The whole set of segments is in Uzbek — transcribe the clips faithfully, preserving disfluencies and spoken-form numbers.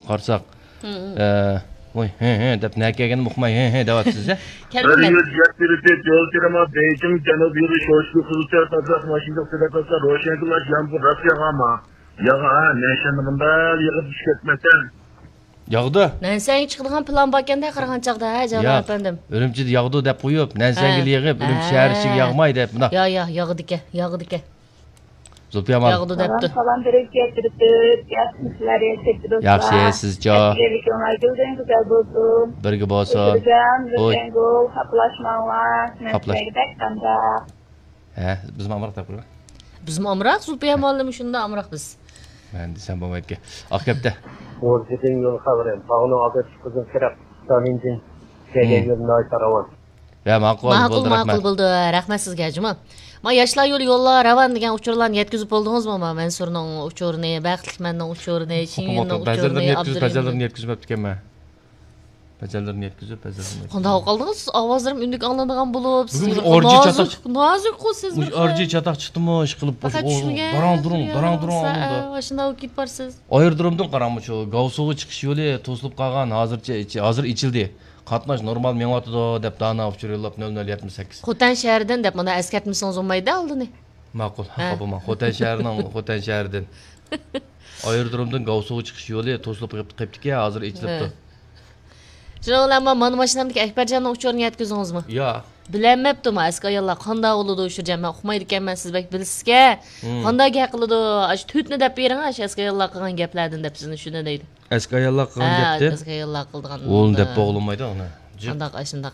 qarsak. Voy, he he deb nakagan uqmay he he deyapsiz-a? Prioritet yol terima Beijing Janub yürüyüş hoşlu kılıçlar tazak maşinlik sedakası roşenkiler yampur Rusyaga ma. Yaga neşanı bunda yığıp düşketmesen. Yağdı. Nansan chiqadigan plan bor ekanda qaragan chaqda, ha, janob efendim. Urumchida yağdı deb qo'yib, Nansanga yig'ib, Urumchi shahar ichiga yog'may deb bunda. Yo, yo, yog'di ekan, yog'di ekan. Zulfiya mal. Yog'di debdi. Falan direkt getirip yaxshiliklar yetib Yaxshi, sizcha. Birga bo'lsin. Voy. Haplashmalar, Haplashmanglar. Ha, biz mamroq deb qo'yib. Biz mamroq, Zulfiya malni shunda amroq biz. Men desam bo'lmaydi. Aqabda. O'zidin yo'l xabarim. Bag'ni olib chiqdim kerak. Taminjin kelgan taravan. Ya ma'qul bo'ldi, rahmat. Ma'qul bo'ldi. Rahmat sizga, juma. Ma yoshlar yo'l yo'llar ravan degan uchurlarni yetkazib oldingizmi? Ma Mansurning uchurini, Baxtlikmanning uchurini, Shinning uchurini, Abdullaning yetkazib ekanman. Bajalarni yetkazib, bajalarni. Qanday qoldingiz? Ovozlarim undik anglanadigan bo'lib, siz orji chatoq, nozik qo'siz. Orji chatoq chiqdimi, ish qilib darang durung, darang durung oldi. Mashina ketib borsiz. Ayirdirimdan qarami shu Gavsuga chiqish yo'li to'silib qolgan, hozircha hozir ichildi. Qatnash normal menotidi deb dana uchur yo'llab nol nol yetmish sakkiz. Xotan shahridan deb mana askatmisingiz olmaydi oldini. Ma'qul, haqo'ma. Xotan shahrining Xotan shahridan. Ayirdirimdan Gavsuga chiqish yo'li to'silib qolibdi-ki, hozir ichilibdi. Janob, mana mashinamdagi Akbarjonning uchurini yetkazingizmi? Yo. Bilamabdimi, eski ayollar qanday bo'ladi o'shirjan, men uqmaydi ekanman, siz bak bilsizga. Qanday gap qiladi? Ash tutni deb bering, ash eski ayollar qilgan gaplardan deb sizni shuna deydi. Eski ayollar qilgan gapdi. Eski ayollar qilgan. O'l deb bo'g'ilmaydi uni. Qandaq ashundaq.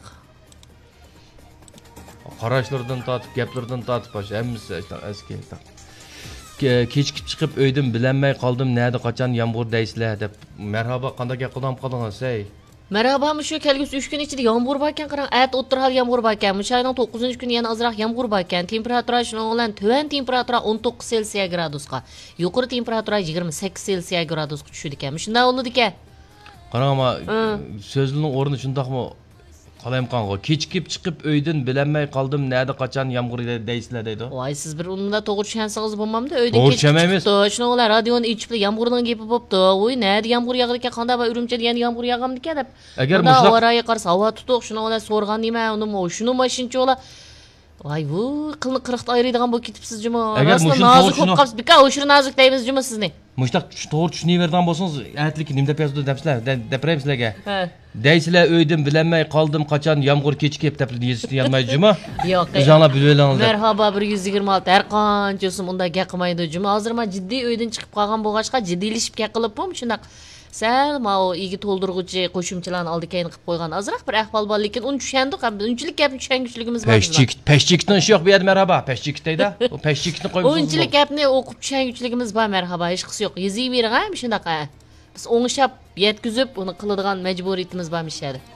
Qarashlardan tortib, gaplardan tortib, hammasi eski ayollar. Kechikib chiqib uydan bilanmay qoldim, nada qachon yomg'ir deysizlar deb. Marhaba, qanday gap qildim qildingiz, ey? Merhaba, şu kelgusi üç gün içinde yağmur varken qarang, ayat o'ttirhal yağmur varken, muşayning to'qqizinchi kuni yana azroq yağmur varken, temperatura shunga bilan tuvan temperatura o'n to'qqiz Selsiya gradusga, yuqori temperatura yigirma sakkiz Selsiya gradusga tushdi ekan. Shunday bo'ldi ekan. Qarang, ama so'zning o'rni shundaqmi? Qalayim qango, kechikib chiqib uydan bilanmay qoldim, nada qachon yomg'ir deysizlar deydi. Voy, siz bir unda to'g'ri tushunsangiz bo'lmamda, uydan kechikib chiqdi. Shunga bilan radioni ichib yomg'irning gapi bo'pti. Voy, nada yomg'ir yog'ar ekan, qanday va Urumchida yana yomg'ir yog'amdi ekan deb. Agar mushlar havoga qarasa havo tutuq, shunga bilan so'rgan nima, uni shuni mashinchi ola. Voy, bu qilni qirqda ayiradigan bo'lib ketibsiz juma. Agar mushlar nozik bo'lib qolibsiz, bika o'shir nozik deymiz juma sizni. Mushlar to'g'ri tushunayvergan bo'lsangiz, aytlik nim deb yozdi debsizlar, depirayim sizlarga. Ha. Deysizlar uydan bilanmay qoldim, qachon yomg'ir kechikib deb yozishni olmaydi juma. Yo'q. O'zinglar bilib olinglar. Marhaba bir yuz yigirma olti har qanchasi unda gap qilmaydi juma. Hozir men jiddiy uydan chiqib qolgan bo'lg'achqa jiddiylashib gap qilibman, shundaq. Sal ma o igi to'ldirg'uchi qo'shimchalarni oldi keyin qilib qo'ygan azroq bir ahvol bor, lekin uni tushundik, unchilik gapni tushunguchligimiz bor. Peshchik, peshchikning ishi yo'q bu yerda marhaba, peshchik deydi. O peshchikni qo'yib. Unchilik gapni o'qib tushunguchligimiz bor marhaba, hech qisi yo'q. Yezib bering ham shunaqa. Biz o'ngishab yetkazib uni qiladigan majburiyatimiz bor mishadi.